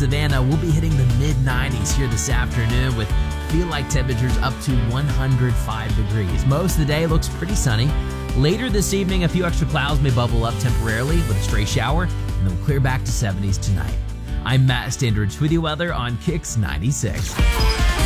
Savannah, we'll be hitting the mid-90s here this afternoon with feel-like temperatures up to 105 degrees. Most of the day looks pretty sunny. Later this evening, a few extra clouds may bubble up temporarily with a stray shower, and then we'll clear back to 70s tonight. I'm Matt Standridge with your weather on Kix 96.